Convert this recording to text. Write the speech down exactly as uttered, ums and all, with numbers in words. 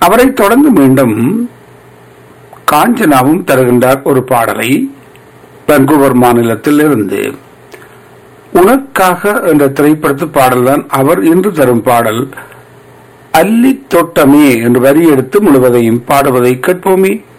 அவரை தொடர்ந்து மீண்டும் காஞ்சனாவும் தருகின்றார் ஒரு பாடலை வான்கூவர் மாநிலத்தில் இருந்து. உனக்காக என்ற திரைப்படத்து பாடல்தான் அவர் இன்று தரும் பாடல். அல்லி தோட்டமே என்று வரி எடுத்து முழுவதையும் பாடுவதை கேட்போமே.